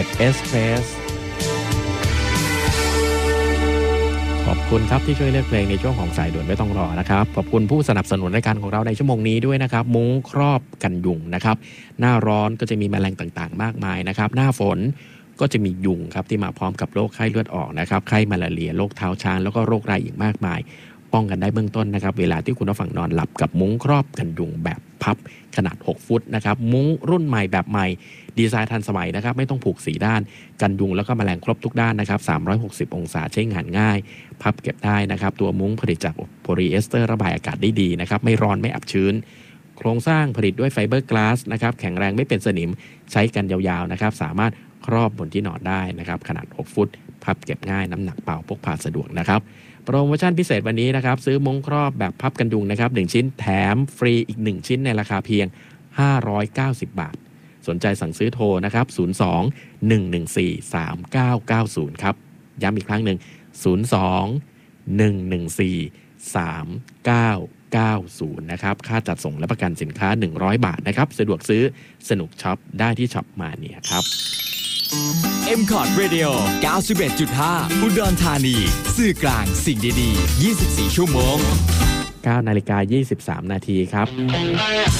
เอสเพรสขอบคุณครับที่ช่วยเลือกเพลงในช่วงของสายด่วนไม่ต้องรอนะครับขอบคุณผู้สนับสนุนรายการของเราในชั่วโมงนี้ด้วยนะครับมุ้งครอบกันยุงนะครับหน้าร้อนก็จะมีแมลงต่างๆมากมายนะครับหน้าฝนก็จะมียุงครับที่มาพร้อมกับโรคไข้เลือดออกนะครับไข้มาลาเรียโรคเท้าช้างแล้วก็โรคไรอีกมากมายป้องกันได้เบื้องต้นนะครับเวลาที่คุณผู้ฟังนอนหลับกับมุ้งครอบกันยุงแบบพับขนาด6ฟุตนะครับมุ้งรุ่นใหม่แบบใหม่ดีไซน์ทันสมัยนะครับไม่ต้องผูก4ด้านกันยุงแล้วก็แมลงครบทุกด้านนะครับ360องศาใช้งานง่ายพับเก็บได้นะครับตัวมุ้งผลิตจากโพลีเอสเตอร์ระบายอากาศได้ดีนะครับไม่ร้อนไม่อับชื้นโครงสร้างผลิตด้วยไฟเบอร์กลาสนะครับแข็งแรงไม่เป็นสนิมใช้กันยาวๆนะครับสามารถครอบบนที่นอนได้นะครับขนาด6ฟุตพับเก็บง่ายน้ำหนักเบาพกพาสะดวกนะครับโปรโมชั่นพิเศษวันนี้นะครับซื้อมุ้งครอบแบบพับกันยุงนะครับ1ชิ้นแถมฟรีอีก1ชิ้นในราคาเพียง590 บาทสนใจสั่งซื้อโทรนะครับ02-114-3990ครับย้ำอีกครั้งหนึ่ง02-114-3990นะครับค่าจัดส่งและประกันสินค้า100 บาทนะครับสะดวกซื้อสนุกช็อปได้ที่ช็อปมาเนี่ยครับ M-Cot Radio 91.5 อุดรธานีสื่อกลางสิ่งดีๆ24 ชั่วโมง 9:23 นาทีครับ